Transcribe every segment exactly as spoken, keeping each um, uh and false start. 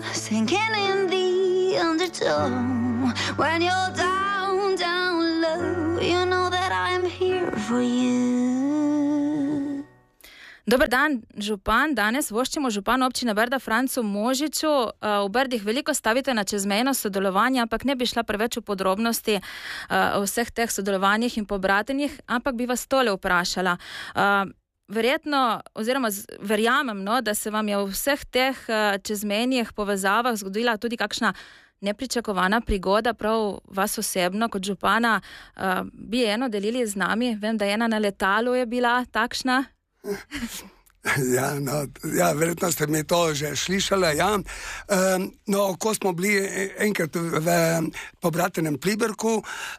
sinking in the undertow. When you're down, down low, you know that I'm here for you. Dobar dan, župan. Danes voščimo župan občine Brda Francu Možiču. V Brdih veliko stavite na čezmejno sodelovanje, ampak ne bi šla preveč v podrobnosti o vseh teh sodelovanjih in pobratenjih, ampak bi vas tole vprašala. Verjetno, oziroma verjamem, no, da se vam je v vseh teh čezmejnih povezavah zgodila tudi kakšna nepričakovana prigoda, prav vas osebno kot župana. Bi eno delili z nami? Vem, da ena na letalu je bila takšna. Ja, no, ja, verjetno ste mi to že slišali, ja. E, no, ko smo bili enkrat v pobratenem Pliberku e,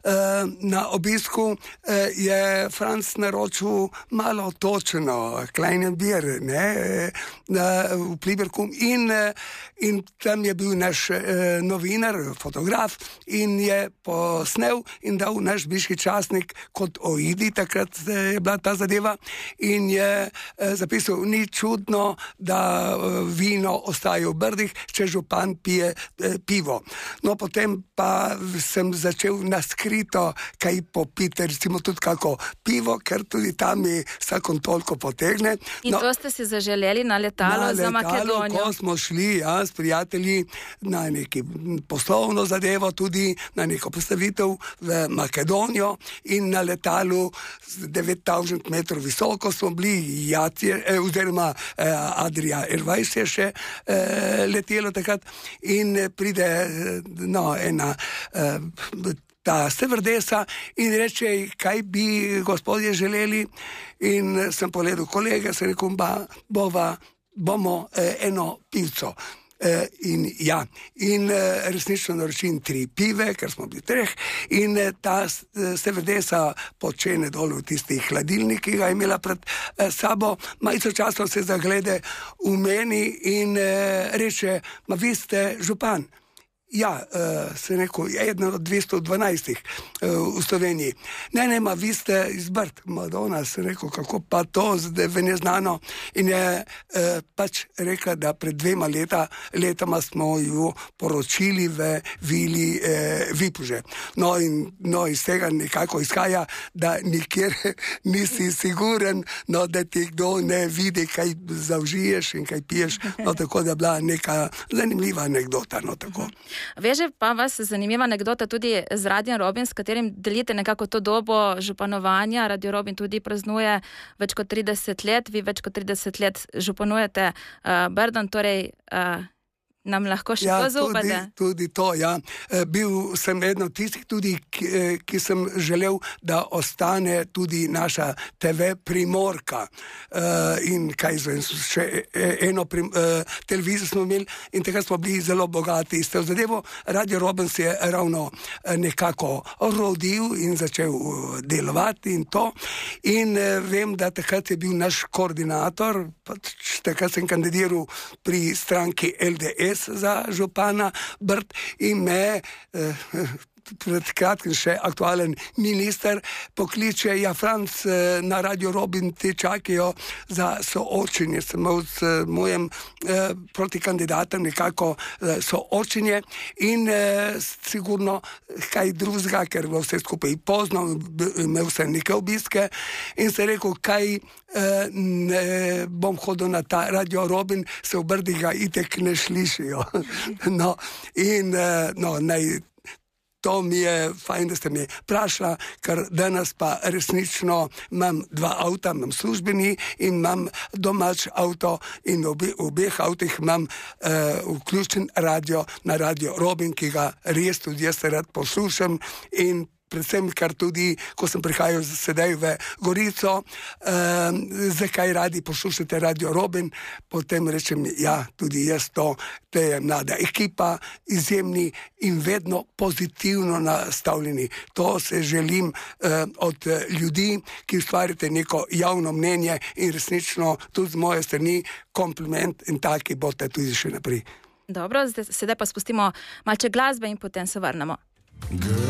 na obisku, e, je Franc naročil malo točno, kleinen bir, ne, na, v Pliberku in, in tam je bil naš e, novinar, fotograf in je posnel in dal naš bivši časnik kot oidi, takrat je bila ta zadeva in je e, zapisal, ni čudno, da vino ostaje v Brdih, če župan pije eh, pivo. No, potem pa sem začel naskrito kaj popiti, recimo tudi kako pivo, ker tudi tam mi vsakom toliko potegne. In no, to ste si zaželeli na letalo za Makedonijo? Ko smo šli, ja, s prijatelji na neki poslovno zadevo, tudi na neko postavitev v Makedonijo in na letalu devet tisoč metrov visoko smo bili, jacije, eh, oziroma Adria Airways je še eh, letelo takrat in pride no, ena eh, ta stevardesa in reče, kaj bi gospodje želeli in sem pogledal kolega, sem rekel, ba, bova, bomo eh, eno pivco. Uh, in ja, in uh, resnično naročim tri pive, ker smo bili treh in uh, ta stevardesa počene dol v tisti hladilnik, ki ga je imela pred uh, sabo, ma istočasno se zaglede v meni in uh, reče, ma vi ste župan. Ja, uh, se rekel, eden od dvesto dvanajstih uh, v Sloveniji. Ne, ne, ma vi ste iz Brd. Madonna, se rekel, kako pa to, zdaj ve neznano. In je uh, pač rekla, da pred dvema leta, letama smo jo poročili v vili uh, Vipuže. No, in no, iz tega nekako izhaja, da nikjer nisi siguren, no, da ti kdo ne vidi, kaj zaužiješ in kaj piješ. No, tako da bila neka zanimiva anekdota, no, tako. Veže pa vas zanimiva anekdota tudi z Radijem Robin, s katerim delite nekako to dobo županovanja. Radio Robin tudi praznuje več kot trideset let, vi več kot trideset let županujete uh, Brdom, torej uh, nam lahko še ja, to zaupate? Tudi, tudi to, ja. Bil sem eden od tistih tudi, ki, ki sem želel, da ostane tudi naša te ve Primorka. Uh, in kaj zvem, še eno prim, uh, televizijo smo imeli in takrat smo bili zelo bogati. Ste v zadevo, Radio Robin se je ravno nekako rodil in začel delovati in to. In uh, vem, da takrat je bil naš koordinator, takrat sem kandidiral pri stranki L D S za župana Brd in me eh, pred kratkim še aktualen minister pokliče, ja, Franc, na Radio Robin te čakajo za soočenje. Sem imel s mojem eh, protikandidatom nekako eh, soočenje in eh, sigurno kaj drugega, ker bo vse skupaj pozno, imel sem neke obiske in se rekel, kaj Uh, ne bom hodil na ta Radio Robin, se v Brdih ga itek ne slišijo. No, in uh, no, naj, to mi je fajn, da ste mi vprašali, ker danes pa resnično imam dva avta, imam službeni in imam domač avto in v obe, obeh avtih imam uh, vključen radio na Radio Robin, ki ga res tudi jaz rad poslušam in predvsem, kar tudi, ko sem prihajal sedaj v Gorico, um, zakaj radi poslušate Radio Robin, potem rečem, ja, tudi jaz to, to je mlada ekipa, izjemni in vedno pozitivno nastavljeni. To se želim uh, od ljudi, ki ustvarite neko javno mnenje in resnično tudi z moje strani kompliment in taki boste tudi še naprej. Dobro, zdaj, sedaj pa spustimo malce glasbe in potem se vrnemo.